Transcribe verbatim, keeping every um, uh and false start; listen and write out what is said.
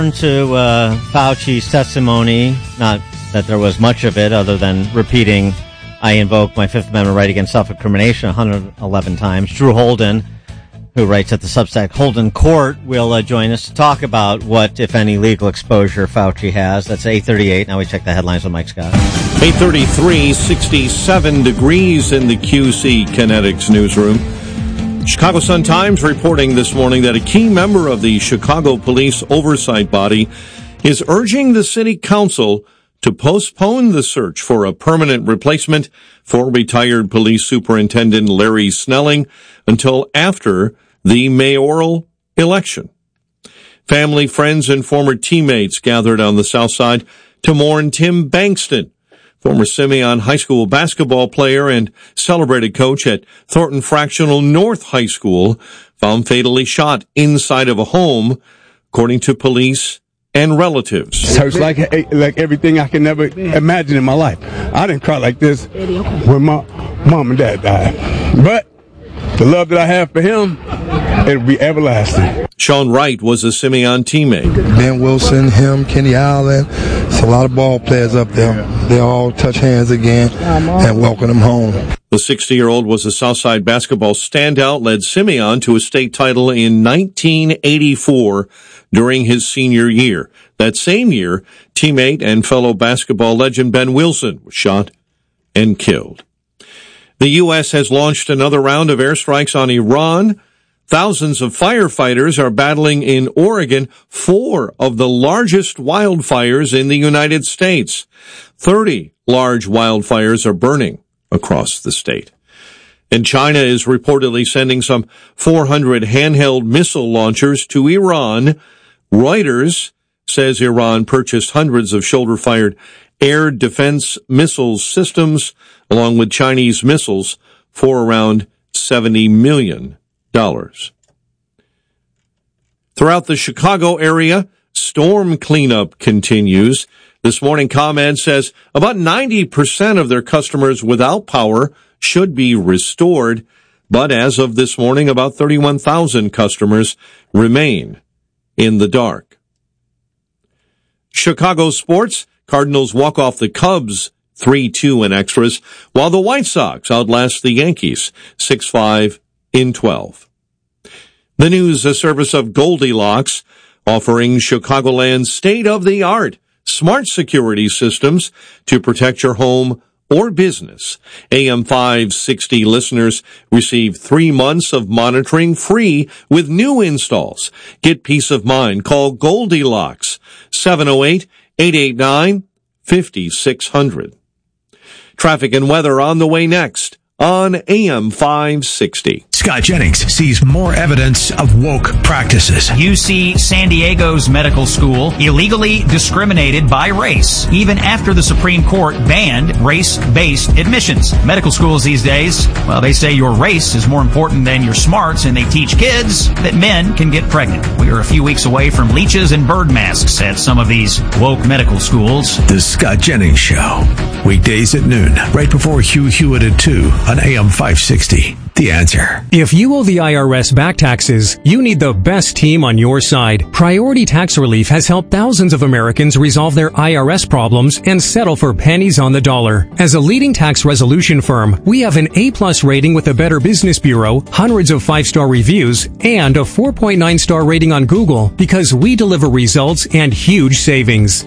To uh, Fauci's testimony, not that there was much of it other than repeating, I invoke my Fifth Amendment right against self-incrimination one hundred eleven times. Drew Holden, who writes at the Substack Holden Court, will uh, join us to talk about what, if any, legal exposure Fauci has. That's eight thirty-eight. Now we check the headlines with Mike Scott. eight thirty-three, sixty-seven degrees in the Q C Kinetics newsroom. Chicago Sun-Times reporting this morning that a key member of the Chicago Police Oversight Body is urging the City Council to postpone the search for a permanent replacement for retired Police Superintendent Larry Snelling until after the mayoral election. Family, friends, and former teammates gathered on the South Side to mourn Tim Bankston, former Simeon High School basketball player and celebrated coach at Thornton Fractional North High School, found fatally shot inside of a home, according to police and relatives. It hurts like like everything I can never imagine in my life. I didn't cry like this when my mom and dad died. But the love that I have for him, it'll be everlasting. Sean Wright was a Simeon teammate. Ben Wilson, him, Kenny Allen. It's a lot of ball players up there. They all touch hands again and welcome them home. The sixty-year-old was a Southside basketball standout, led Simeon to a state title in nineteen eighty-four during his senior year. That same year, teammate and fellow basketball legend Ben Wilson was shot and killed. The U S has launched another round of airstrikes on Iran. Thousands of firefighters are battling in Oregon four of the largest wildfires in the United States. Thirty large wildfires are burning across the state. And China is reportedly sending some four hundred handheld missile launchers to Iran. Reuters says Iran purchased hundreds of shoulder-fired air defense missile systems along with Chinese missiles for around seventy million dollars. Throughout the Chicago area, storm cleanup continues. This morning, ComEd says about ninety percent of their customers without power should be restored, but as of this morning, about thirty-one thousand customers remain in the dark. Chicago sports, Cardinals walk off the Cubs three two in extras, while the White Sox outlast the Yankees six five in twelve. The news, a service of Goldilocks, offering Chicagoland's state-of-the-art smart security systems to protect your home or business. A M five sixty listeners receive three months of monitoring free with new installs. Get peace of mind. Call Goldilocks, seven oh eight, eight eight nine, five six zero zero. Traffic and weather on the way next on A M five sixty. Scott Jennings sees more evidence of woke practices. U C San Diego's medical school illegally discriminated by race, even after the Supreme Court banned race-based admissions. Medical schools these days, well, they say your race is more important than your smarts, and they teach kids that men can get pregnant. We are a few weeks away from leeches and bird masks at some of these woke medical schools. The Scott Jennings Show, weekdays at noon, right before Hugh Hewitt at two on A M five sixty. The Answer. If you owe the I R S back taxes, you need the best team on your side. Priority Tax Relief has helped thousands of Americans resolve their I R S problems and settle for pennies on the dollar. As a leading tax resolution firm, we have an A-plus rating with the Better Business Bureau, hundreds of five-star reviews, and a four point nine star rating on Google because we deliver results and huge savings.